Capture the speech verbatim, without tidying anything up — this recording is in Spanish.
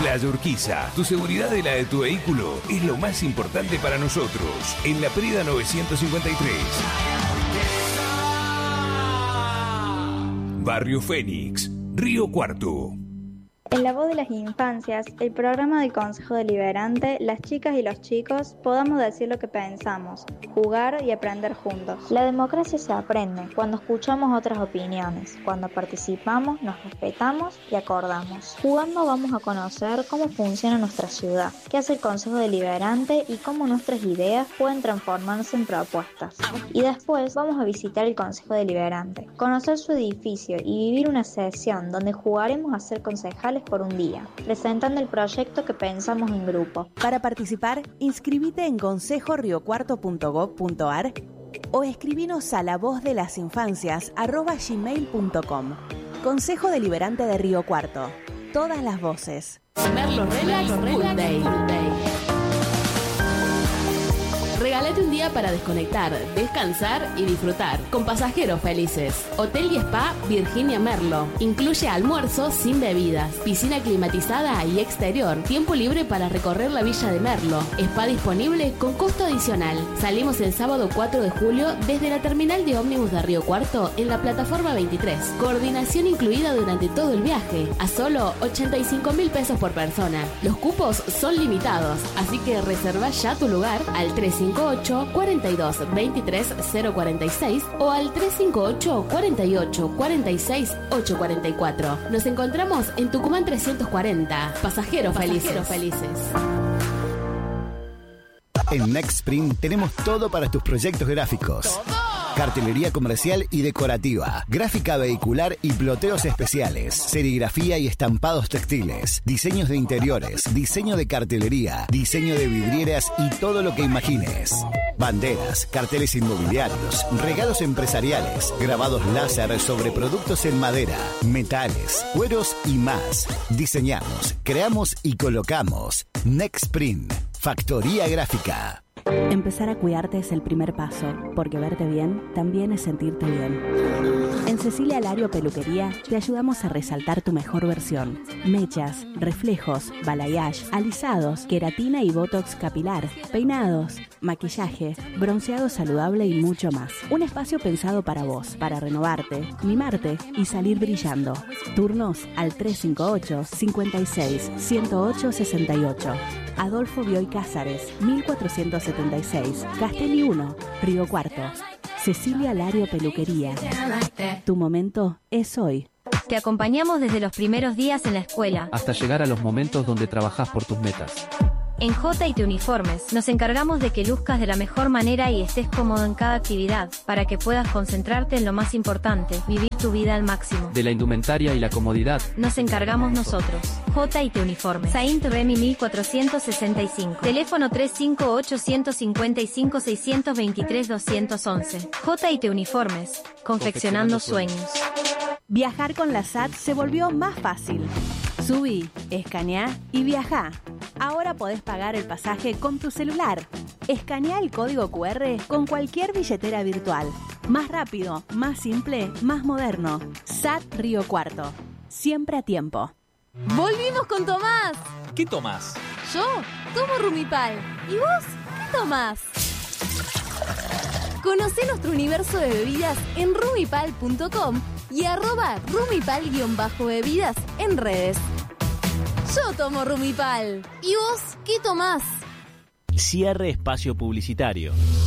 Playa Urquiza, tu seguridad y la de tu vehículo es lo más importante para nosotros. En La Prida novecientos cincuenta y tres. Barrio Fénix, Río Cuarto. En La Voz de las Infancias, el programa del Consejo Deliberante, las chicas y los chicos podamos decir lo que pensamos, jugar y aprender juntos. La democracia se aprende cuando escuchamos otras opiniones, cuando participamos, nos respetamos y acordamos. Jugando vamos a conocer cómo funciona nuestra ciudad, qué hace el Consejo Deliberante y cómo nuestras ideas pueden transformarse en propuestas. Y después vamos a visitar el Consejo Deliberante, conocer su edificio y vivir una sesión donde jugaremos a ser concejales por un día, presentando el proyecto que pensamos en grupo. Para participar, inscribite en consejo rio cuarto punto gob punto ar o escribinos a la voz de las infancias arroba gmail punto com. Consejo Deliberante de Río Cuarto. Todas las voces. Merlo Relax Full Day. Regálate un día para desconectar, descansar y disfrutar. Con pasajeros felices. Hotel y Spa Virginia Merlo. Incluye almuerzo sin bebidas, piscina climatizada y exterior. Tiempo libre para recorrer la villa de Merlo. Spa disponible con costo adicional. Salimos el sábado cuatro de julio desde la terminal de ómnibus de Río Cuarto en la plataforma veintitrés. Coordinación incluida durante todo el viaje. A solo ochenta y cinco mil pesos por persona. Los cupos son limitados, así que reserva ya tu lugar al tres cinco ocho, cuatro dos, veintitrés, cero cuarenta y seis o al tres cinco ocho, cuarenta y ocho, cuarenta y seis, ochocientos cuarenta y cuatro. Nos encontramos en Tucumán trescientos cuarenta. Pasajeros, Pasajeros felices. felices. En Nextprint tenemos todo para tus proyectos gráficos. ¡Todo! Cartelería comercial y decorativa, gráfica vehicular y ploteos especiales, serigrafía y estampados textiles, diseños de interiores, diseño de cartelería, diseño de vidrieras y todo lo que imagines. Banderas, carteles inmobiliarios, regalos empresariales, grabados láser sobre productos en madera, metales, cueros y más. Diseñamos, creamos y colocamos. Nextprint, factoría gráfica. Empezar a cuidarte es el primer paso, porque verte bien también es sentirte bien. En Cecilia Lario Peluquería te ayudamos a resaltar tu mejor versión. Mechas, reflejos, balayage, alisados, queratina y botox capilar, peinados, maquillaje, bronceado saludable y mucho más. Un espacio pensado para vos, para renovarte, mimarte y salir brillando. Turnos al tres cinco ocho, cinco seis, uno cero ocho, seis ocho. Adolfo Bioy Cázares, mil cuatrocientos setenta y seis, Castelli uno, Río Cuarto. Cecilia Lario Peluquería. Tu momento es hoy. Te acompañamos desde los primeros días en la escuela hasta llegar a los momentos donde trabajás por tus metas. En J y T Uniformes nos encargamos de que luzcas de la mejor manera y estés cómodo en cada actividad, para que puedas concentrarte en lo más importante, vivir tu vida al máximo. De la indumentaria y la comodidad nos encargamos nosotros. J y T Uniformes. Saint Remy mil cuatrocientos sesenta y cinco. Teléfono tres cinco ocho, cinco cinco cinco, seis dos tres, dos once. J y T Uniformes. Confeccionando sueños. Viajar con la S A T se volvió más fácil. Subí, escaneá y viajá. Ahora podés pagar el pasaje con tu celular. Escanea el código cu erre con cualquier billetera virtual. Más rápido, más simple, más moderno. S A T Río Cuarto. Siempre a tiempo. ¡Volvimos con Tomás! ¿Qué tomás? Yo tomo Rumipal. ¿Y vos qué tomás? Conocé nuestro universo de bebidas en rumipal punto com y arroba rumipal-bebidas en redes. Yo tomo Rumipal. ¿Y vos qué tomás? Cierre espacio publicitario.